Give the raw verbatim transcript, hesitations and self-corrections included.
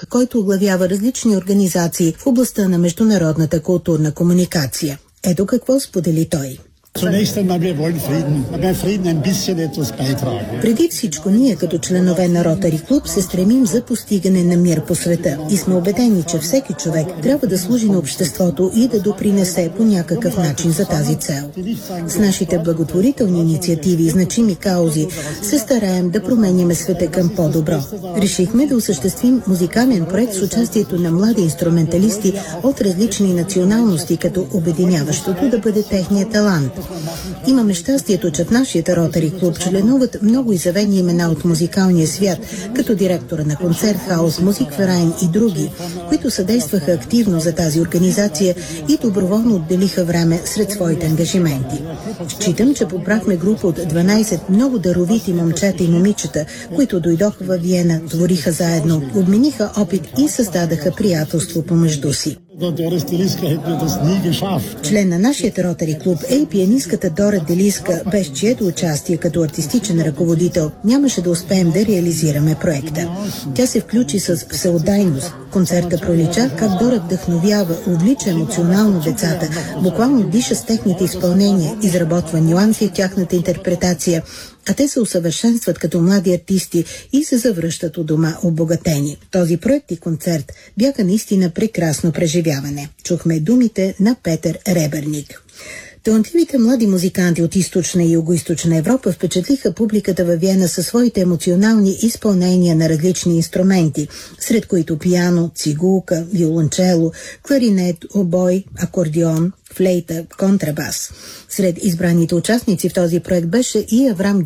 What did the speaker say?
педагог, който оглавява различни организации в областта на международната културна комуникация. Ето какво сподели той. Преди всичко, ние като членове на Ротари клуб се стремим за постигане на мир по света и сме убедени, че всеки човек трябва да служи на обществото и да допринесе по някакъв начин за тази цел. С нашите благотворителни инициативи и значими каузи се стараем да променяме света към по-добро. Решихме да осъществим музикален проект с участието на млади инструменталисти от различни националности, като обединяващото да бъде техния талант. Имаме щастието, че в нашия Ротари клуб членуват много изявени имена от музикалния свят, като директора на концерт Хаус, Музикверайн и други, които съдействаха активно за тази организация и доброволно отделиха време сред своите ангажименти. Считам, че подбрахме група от дванайсет много даровити момчета и момичета, които дойдоха във Виена, твориха заедно, обмениха опит и създадаха приятелство помежду си. Член на нашия Ротари клуб е и пианистката Дора Делиска, без чието участие като артистичен ръководител нямаше да успеем да реализираме проекта. Тя се включи с всеотдайност. Концерта пролича как Дора вдъхновява, увлича емоционално децата, буквално диша с техните изпълнения, изработва нюанси в тяхната интерпретация, а те се усъвършенстват като млади артисти и се завръщат у дома обогатени. Този проект и концерт бяха наистина прекрасно преживяване. Чухме думите на Петър Реберник. Талантливите млади музиканти от източна и югоизточна Европа впечатлиха публиката във Виена със своите емоционални изпълнения на различни инструменти, сред които пиано, цигулка, виолончело, кларинет, обой, акордеон, флейта, контрабас. Сред избраните участници в този проект беше и Аврам